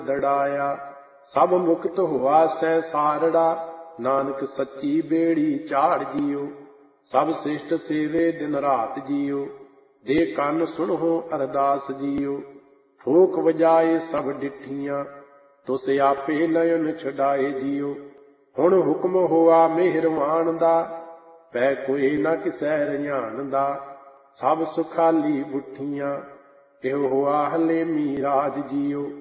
दड़ाया। सब मुक्त हुआ सै सारड़ा, नानक सच्ची बेड़ी झाड़ जियो। सब श्रेष्ठ सेवे दिन रात जियो, दे कन सुनहो अरदास जियो। ठोक वजाए सब डिठियां, तुस आपे नयन छड़ाए जियो। हुण हुक्म होआ मेहरवान दा, पै कोई न किसै रझान दा। सब सुखाली बुठियां, इहो होआ हलेमी राज जियो।